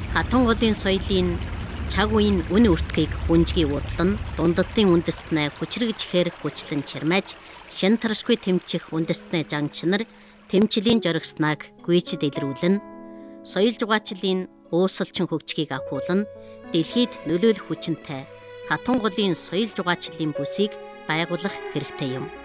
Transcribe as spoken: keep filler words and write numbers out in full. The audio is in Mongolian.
Хатан голын соёлын цаг үеийн үн өртгийг үнжгийг удлан дундадын үндэстнээ хүчрэгж ихээр хүчлэн чирмэж шин таршгүй тэмчих үндэстнээ жангчнар тэмчлийн жоригснаг гүйж дэлрүүлэн соёл жугаачлалын уусалчин хөгжгийг авахуулан дэлхийд нөлөөлөх хүчинтэй хатан голын соёл жугаачлалын бүсийг байгуулах хэрэгтэй юм.